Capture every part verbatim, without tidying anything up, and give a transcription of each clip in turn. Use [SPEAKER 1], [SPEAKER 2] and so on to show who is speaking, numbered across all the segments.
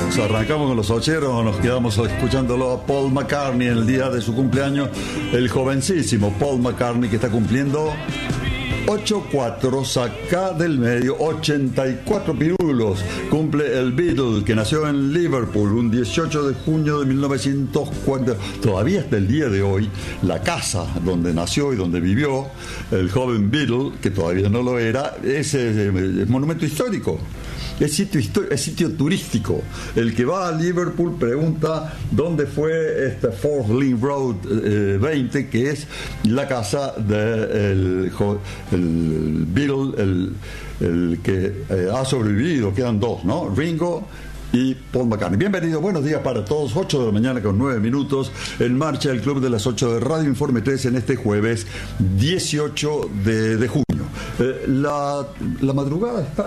[SPEAKER 1] Arrancamos, arrancamos con los ocheros, nos quedamos escuchándolo a Paul McCartney en el día de su cumpleaños, el jovencísimo Paul McCartney que está cumpliendo ocho cuatro, saca del medio, ochenta y cuatro pirulos. Cumple el Beatle, que nació en Liverpool un dieciocho de junio de mil novecientos cuarenta. Todavía hasta el día de hoy, la casa donde nació y donde vivió el joven Beatle, que todavía no lo era, es, es, es monumento histórico. Es sitio, es sitio turístico. El que va a Liverpool pregunta dónde fue este Fourth Lane Road eh, veinte, que es la casa del de el Beatle, el, el que eh, ha sobrevivido. Quedan dos, ¿no? Ringo y Paul McCartney. Bienvenido, buenos días para todos. ocho de la mañana con nueve minutos. En marcha el Club de las ocho de Radio Informe tres en este jueves dieciocho de junio. Eh, la, la madrugada está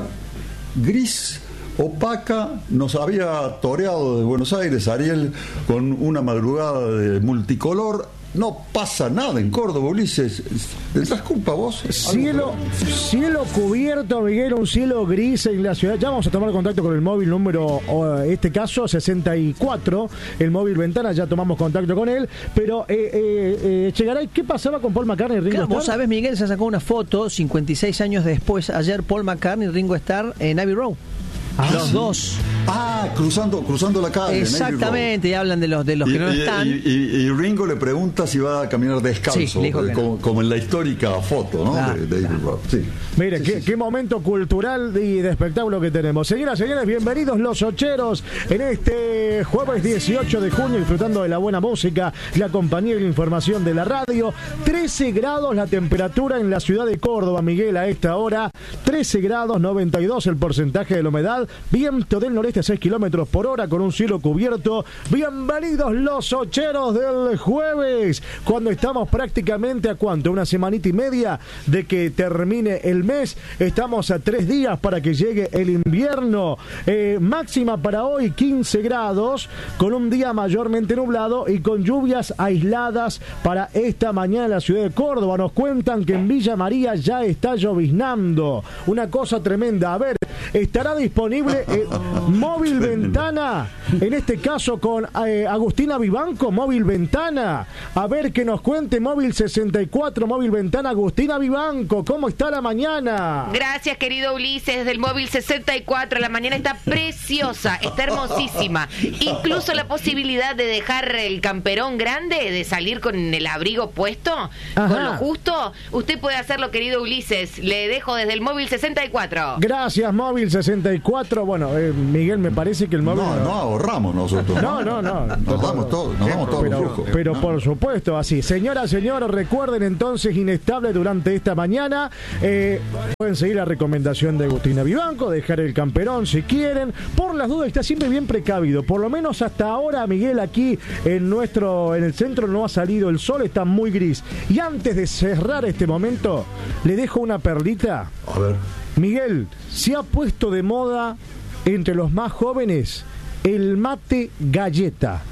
[SPEAKER 1] gris, opaca. Nos había toreado de Buenos Aires Ariel con una madrugada de multicolor. No pasa nada en Córdoba, Ulises. ¿Tendrás culpa vos?
[SPEAKER 2] Cielo, cielo cubierto, Miguel, un cielo gris en la ciudad. Ya vamos a tomar contacto con el móvil número, este caso, sesenta y cuatro, el móvil Ventana, ya tomamos contacto con él. Pero, eh, eh, eh, Chegaray, ¿qué pasaba con Paul McCartney y Ringo
[SPEAKER 3] claro,
[SPEAKER 2] Starr?
[SPEAKER 3] Vos sabés, Miguel, se sacó una foto cincuenta y seis años después, ayer, Paul McCartney y Ringo Starr en Abbey Road. Ah, los ¿sí? dos.
[SPEAKER 1] Ah, cruzando, cruzando la calle.
[SPEAKER 3] Exactamente, y hablan de los de los
[SPEAKER 1] y,
[SPEAKER 3] que no
[SPEAKER 1] y,
[SPEAKER 3] están.
[SPEAKER 1] Y, y, y Ringo le pregunta si va a caminar descalzo,
[SPEAKER 3] sí,
[SPEAKER 1] eh, como, no. como en la histórica foto, ¿no?
[SPEAKER 3] Claro,
[SPEAKER 1] de, de
[SPEAKER 3] claro.
[SPEAKER 1] Road. Sí.
[SPEAKER 2] Mire,
[SPEAKER 1] sí,
[SPEAKER 2] qué,
[SPEAKER 1] sí, sí.
[SPEAKER 2] qué momento cultural y de espectáculo que tenemos. Señoras y señores, bienvenidos los ocheros en este jueves dieciocho de junio, disfrutando de la buena música, la compañía y la información de la radio. trece grados la temperatura en la ciudad de Córdoba, Miguel, a esta hora. trece grados, noventa y dos el porcentaje de la humedad. Viento del noreste a seis kilómetros por hora con un cielo cubierto. Bienvenidos los ocheros del jueves, cuando estamos prácticamente a cuánto, una semanita y media de que termine el mes. Estamos a tres días para que llegue el invierno. Eh, máxima para hoy quince grados, con un día mayormente nublado y con lluvias aisladas para esta mañana en la ciudad de Córdoba. Nos cuentan que en Villa María ya está lloviznando. Una cosa tremenda. A ver, estará disponible eh, móvil Ventana, en este caso con eh, Agustina Vivanco, móvil Ventana. A ver que nos cuente móvil sesenta y cuatro, móvil Ventana, Agustina Vivanco. ¿Cómo está la mañana?
[SPEAKER 4] Gracias, querido Ulises, del móvil sesenta y cuatro. La mañana está preciosa, está hermosísima. Incluso la posibilidad de dejar el camperón grande, de salir con el abrigo puesto, ajá, con lo justo. Usted puede hacerlo, querido Ulises. Le dejo desde el móvil sesenta y cuatro.
[SPEAKER 2] Gracias, móvil sesenta y cuatro. Bueno, eh, Miguel, me parece que el móvil...
[SPEAKER 1] No, no ahorramos nosotros.
[SPEAKER 2] No, no, no. no
[SPEAKER 1] nos damos todo, nos damos todo
[SPEAKER 2] pero,
[SPEAKER 1] el flujo.
[SPEAKER 2] Pero
[SPEAKER 1] no.
[SPEAKER 2] por supuesto, así. Señoras, señores, recuerden entonces, inestable durante esta mañana. Eh, pueden seguir la recomendación de Agustina Vivanco, dejar el camperón si quieren. Por las dudas, está siempre bien precavido. Por lo menos hasta ahora, Miguel, aquí en nuestro, en el centro no ha salido el sol, está muy gris. Y antes de cerrar este momento, le dejo una perlita.
[SPEAKER 1] A ver.
[SPEAKER 2] Miguel, se ha puesto de moda entre los más jóvenes el mate galleta.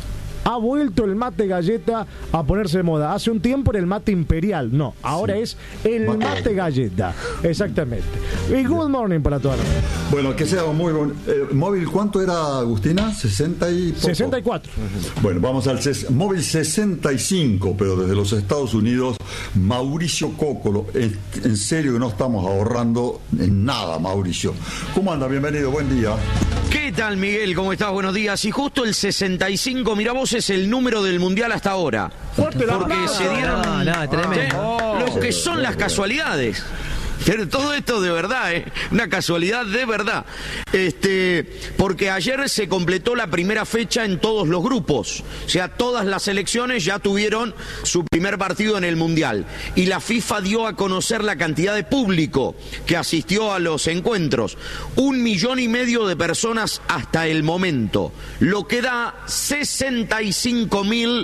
[SPEAKER 2] Ha vuelto el mate galleta a ponerse de moda. Hace un tiempo era el mate imperial. No, ahora sí. es el mate, mate galleta. Exactamente. Y good morning para todos.
[SPEAKER 1] Bueno, que sea muy bueno. Eh, ¿Móvil cuánto era, Agustina? ¿sesenta y poco?
[SPEAKER 2] sesenta y cuatro.
[SPEAKER 1] Bueno, vamos al ses- móvil sesenta y cinco, pero desde los Estados Unidos, Mauricio Cócolo. En, en serio que no estamos ahorrando en nada, Mauricio. ¿Cómo anda? Bienvenido, buen día.
[SPEAKER 5] ¿Qué tal, Miguel? ¿Cómo estás? Buenos días. Y justo el sesenta y cinco, mira vos, es el número del mundial hasta ahora.
[SPEAKER 2] Fuerte la
[SPEAKER 5] Porque
[SPEAKER 2] aplauso.
[SPEAKER 5] se dieron
[SPEAKER 3] No, no, tremendo.
[SPEAKER 5] oh, lo que son las casualidades. Pero todo esto de verdad, ¿eh? Una casualidad de verdad. Este, porque ayer se completó la primera fecha en todos los grupos. O sea, todas las selecciones ya tuvieron su primer partido en el Mundial. Y la FIFA dio a conocer la cantidad de público que asistió a los encuentros. Un millón y medio de personas hasta el momento. Lo que da sesenta y cinco mil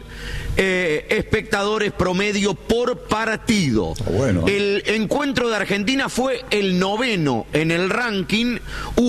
[SPEAKER 5] eh, espectadores promedio por partido.
[SPEAKER 1] Bueno.
[SPEAKER 5] El encuentro de Argentina fue el noveno en el ranking. Hubo casi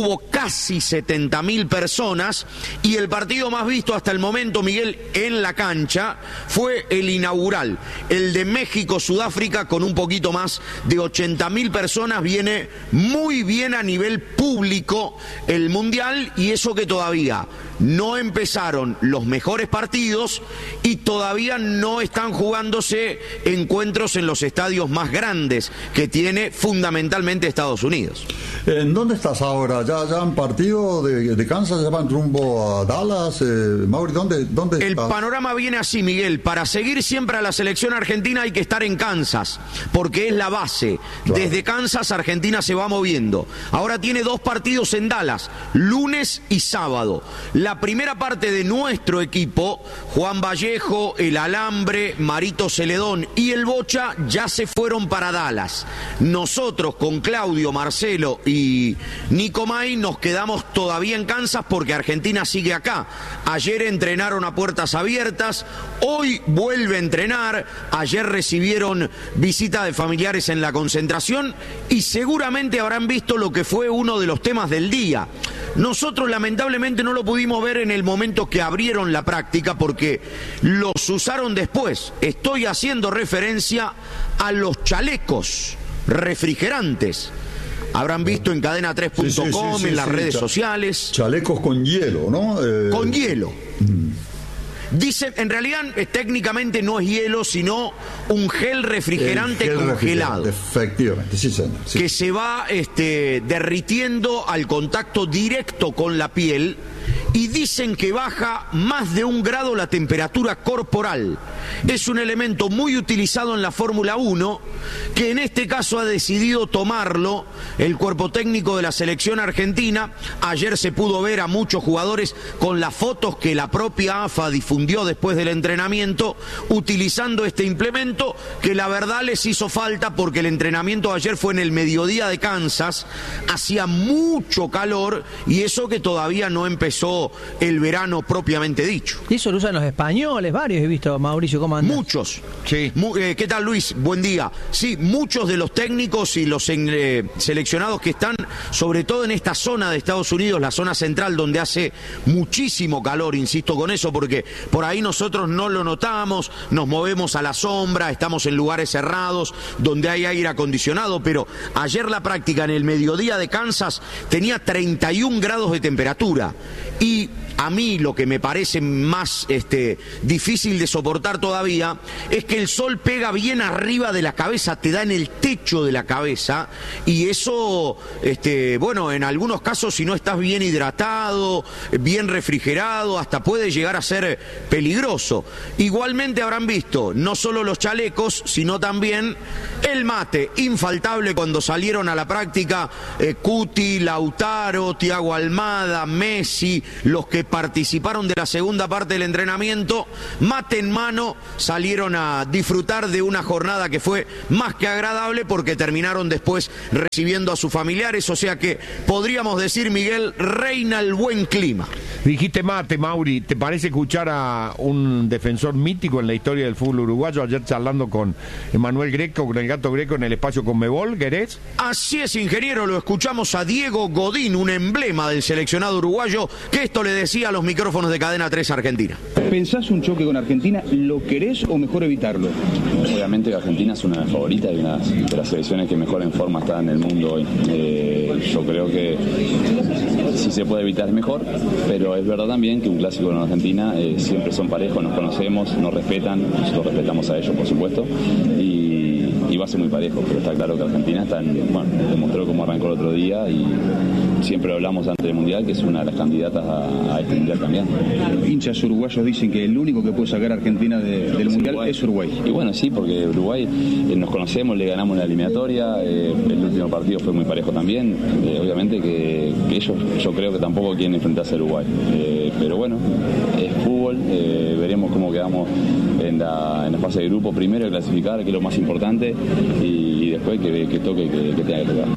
[SPEAKER 5] casi setenta mil personas, y el partido más visto hasta el momento, Miguel, en la cancha fue el inaugural, el de México-Sudáfrica, con un poquito más de ochenta mil personas. Viene muy bien a nivel público el Mundial, y eso que todavía no empezaron los mejores partidos y todavía no están jugándose encuentros en los estadios más grandes que tiene fundamentalmente Estados Unidos.
[SPEAKER 1] ¿En dónde estás ahora? ¿Ya, ya han partido de, de Kansas? ¿Ya van rumbo a Dallas? Eh, Mauri, ¿dónde, dónde
[SPEAKER 5] El
[SPEAKER 1] estás?
[SPEAKER 5] panorama viene así, Miguel. Para seguir siempre a la selección argentina hay que estar en Kansas, porque es la base. Claro. Desde Kansas Argentina se va moviendo. Ahora tiene dos partidos en Dallas, lunes y sábado. La primera parte de nuestro equipo, Juan Vallejo, el Alambre, Marito Celedón y el Bocha, ya se fueron para Dallas. Nosotros con Claudio, Marcelo y Nico May nos quedamos todavía en Kansas porque Argentina sigue acá. Ayer entrenaron a puertas abiertas, hoy vuelve a entrenar, ayer recibieron visita de familiares en la concentración y seguramente habrán visto lo que fue uno de los temas del día. Nosotros lamentablemente no lo pudimos ver en el momento que abrieron la práctica porque los usaron después. Estoy haciendo referencia a los chalecos refrigerantes. Habrán visto en cadena tres punto com, sí, sí, sí, sí, en las sí, redes cha sociales.
[SPEAKER 1] Chalecos con hielo, ¿no? Eh...
[SPEAKER 5] Con hielo. Mm. Dice, en realidad eh, técnicamente no es hielo, sino un gel refrigerante gel congelado.
[SPEAKER 1] Refrigerante, efectivamente, sí, señor. Sí.
[SPEAKER 5] Que se va este, derritiendo al contacto directo con la piel. Y dicen que baja más de un grado la temperatura corporal. Es un elemento muy utilizado en la Fórmula uno, que en este caso ha decidido tomarlo el cuerpo técnico de la selección argentina. Ayer se pudo ver a muchos jugadores con las fotos que la propia A F A difundió después del entrenamiento, utilizando este implemento que la verdad les hizo falta porque el entrenamiento de ayer fue en el mediodía de Kansas, hacía mucho calor y eso que todavía no empezó el verano propiamente dicho.
[SPEAKER 3] Y eso lo usan los españoles, varios he visto, Mauricio, ¿cómo andas?
[SPEAKER 5] Muchos. Sí. Mu eh, ¿Qué tal, Luis? Buen día. Sí, muchos de los técnicos y los eh, seleccionados que están, sobre todo en esta zona de Estados Unidos, la zona central, donde hace muchísimo calor, insisto con eso, porque por ahí nosotros no lo notamos, nos movemos a la sombra, estamos en lugares cerrados, donde hay aire acondicionado, pero ayer la práctica en el mediodía de Kansas tenía treinta y un grados de temperatura. Y a mí lo que me parece más este, difícil de soportar todavía es que el sol pega bien arriba de la cabeza, te da en el techo de la cabeza y eso, este, bueno, en algunos casos si no estás bien hidratado, bien refrigerado, hasta puede llegar a ser peligroso. Igualmente habrán visto no solo los chalecos, sino también el mate, infaltable cuando salieron a la práctica eh, Cuti, Lautaro, Thiago Almada, Messi, los que participaron de la segunda parte del entrenamiento, mate en mano, salieron a disfrutar de una jornada que fue más que agradable porque terminaron después recibiendo a sus familiares, o sea que podríamos decir, Miguel, reina el buen clima.
[SPEAKER 6] Dijiste mate, Mauri, ¿te parece escuchar a un defensor mítico en la historia del fútbol uruguayo, ayer charlando con Emanuel Greco, con el Gato Greco en el espacio Conmebol, ¿querés?
[SPEAKER 5] Así es, ingeniero, lo escuchamos a Diego Godín, un emblema del seleccionado uruguayo, que esto le decía a los micrófonos de Cadena tres Argentina.
[SPEAKER 7] ¿Pensás un choque con Argentina? ¿Lo querés o mejor evitarlo?
[SPEAKER 8] Obviamente que Argentina es una de las favoritas y una de las selecciones que mejor en forma está en el mundo hoy. Eh, yo creo que si se puede evitar es mejor, pero es verdad también que un clásico en Argentina eh, siempre son parejos, nos conocemos, nos respetan, nosotros respetamos a ellos por supuesto, y, y va a ser muy parejo, pero está claro que Argentina está en, bueno, demostró cómo arrancó el otro día y siempre hablamos antes del Mundial que es una de las candidatas a, a este Mundial también.
[SPEAKER 7] Los hinchas uruguayos dicen que el único que puede sacar a Argentina de, del Mundial Uruguay. es Uruguay.
[SPEAKER 8] Y bueno, sí, porque Uruguay eh, nos conocemos, le ganamos la eliminatoria, eh, el último partido fue muy parejo también, eh, obviamente que, que ellos yo creo que tampoco quieren enfrentarse a Uruguay, eh, pero bueno, es fútbol, eh, veremos cómo quedamos en la, en la fase de grupo, primero clasificar, que es lo más importante, y, y después que, que toque, que, que tenga que tocar.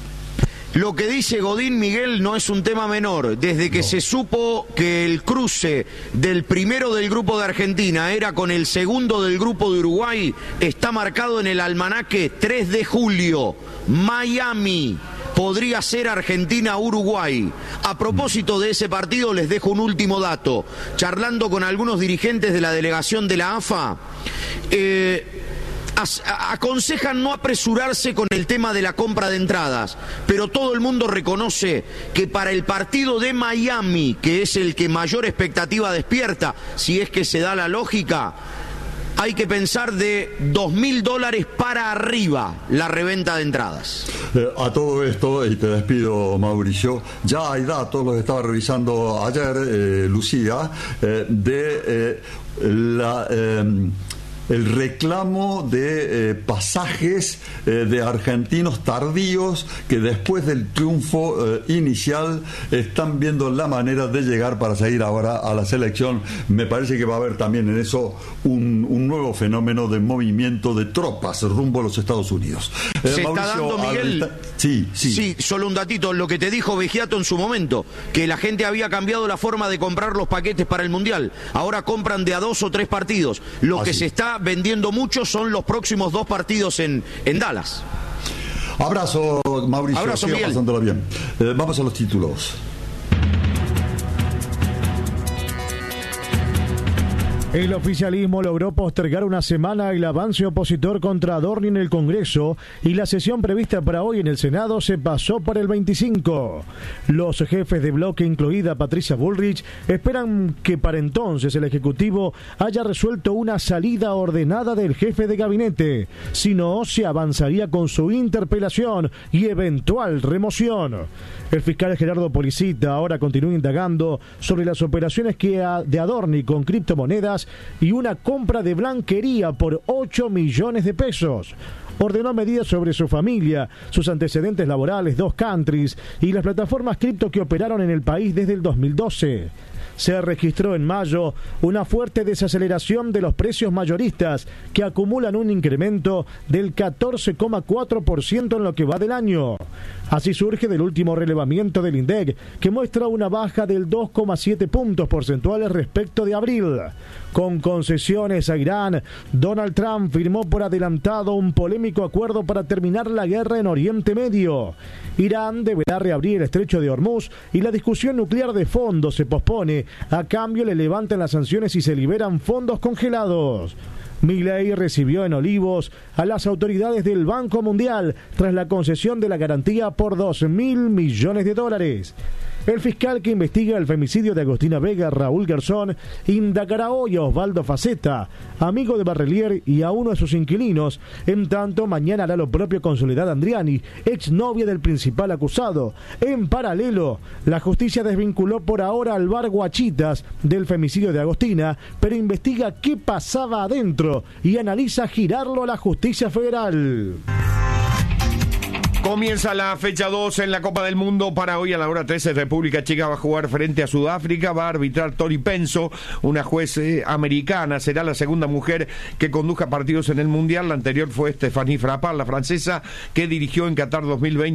[SPEAKER 5] Lo que dice Godín, Miguel, no es un tema menor. Desde que no. se supo que el cruce del primero del grupo de Argentina era con el segundo del grupo de Uruguay, está marcado en el almanaque tres de julio, Miami. podría ser Argentina-Uruguay. A propósito de ese partido, les dejo un último dato. Charlando con algunos dirigentes de la delegación de la A F A, eh, aconsejan no apresurarse con el tema de la compra de entradas, pero todo el mundo reconoce que para el partido de Miami, que es el que mayor expectativa despierta, si es que se da la lógica, hay que pensar de dos mil dólares para arriba la reventa de entradas.
[SPEAKER 1] Eh, a todo esto, y te despido, Mauricio, ya hay datos, los estaba revisando ayer, eh, Lucía, eh, de eh, la... Eh, el reclamo de eh, pasajes eh, de argentinos tardíos que después del triunfo eh, inicial están viendo la manera de llegar para seguir ahora a la selección. Me parece que va a haber también en eso un, un nuevo fenómeno de movimiento de tropas rumbo a los Estados Unidos.
[SPEAKER 5] Eh, Se Mauricio, está dando, Miguel, al...
[SPEAKER 1] sí, sí.
[SPEAKER 5] Sí, solo un datito, lo que te dijo Vegiato en su momento, que la gente había cambiado la forma de comprar los paquetes para el Mundial. Ahora compran de a dos o tres partidos. Lo Así. que se está vendiendo mucho son los próximos dos partidos en, en Dallas.
[SPEAKER 1] Abrazo, Mauricio.
[SPEAKER 5] Abrazo, Miguel.
[SPEAKER 1] Pasándola bien. Eh, vamos a los títulos.
[SPEAKER 2] El oficialismo logró postergar una semana el avance opositor contra Adorni en el Congreso y la sesión prevista para hoy en el Senado se pasó para el veinticinco. Los jefes de bloque, incluida Patricia Bullrich, esperan que para entonces el Ejecutivo haya resuelto una salida ordenada del jefe de gabinete. Si no, se avanzaría con su interpelación y eventual remoción. El fiscal Gerardo Policita ahora continúa indagando sobre las operaciones que a, de Adorni con criptomonedas y una compra de blanquería por ocho millones de pesos. Ordenó medidas sobre su familia, sus antecedentes laborales, dos countries y las plataformas cripto que operaron en el país desde el dos mil doce. Se registró en mayo una fuerte desaceleración de los precios mayoristas que acumulan un incremento del catorce coma cuatro por ciento en lo que va del año. Así surge del último relevamiento del INDEC, que muestra una baja del dos coma siete puntos porcentuales respecto de abril. Con concesiones a Irán, Donald Trump firmó por adelantado un polémico acuerdo para terminar la guerra en Oriente Medio. Irán deberá reabrir el estrecho de Hormuz y la discusión nuclear de fondo se pospone. A cambio le levantan las sanciones y se liberan fondos congelados. Milei recibió en Olivos a las autoridades del Banco Mundial tras la concesión de la garantía por dos mil millones de dólares. El fiscal que investiga el femicidio de Agostina Vega, Raúl Garzón, indagará hoy a Osvaldo Faceta, amigo de Barrelier, y a uno de sus inquilinos. En tanto, mañana hará lo propio con Soledad Andriani, exnovia del principal acusado. En paralelo, la justicia desvinculó por ahora al bar Guachitas del femicidio de Agostina, pero investiga qué pasaba adentro y analiza girarlo a la justicia federal.
[SPEAKER 6] Comienza la fecha dos en la Copa del Mundo. Para hoy a la hora trece, República Checa va a jugar frente a Sudáfrica. Va a arbitrar Tori Penso, una juez eh, americana. Será la segunda mujer que conduzca partidos en el Mundial. La anterior fue Stéphanie Frappart, la francesa, que dirigió en Qatar dos mil veinte